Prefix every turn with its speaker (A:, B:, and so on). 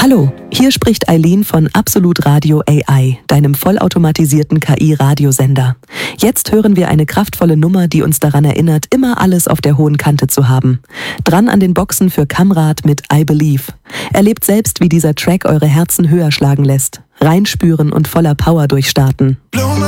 A: Hallo, hier spricht Eileen von Absolut Radio AI, deinem vollautomatisierten KI-Radiosender. Jetzt hören wir eine kraftvolle Nummer, die uns daran erinnert, immer alles auf der hohen Kante zu haben. Dran an den Boxen für Kamrat mit I Believe. Erlebt selbst, wie dieser Track eure Herzen höher schlagen lässt. Reinspüren und voller Power durchstarten.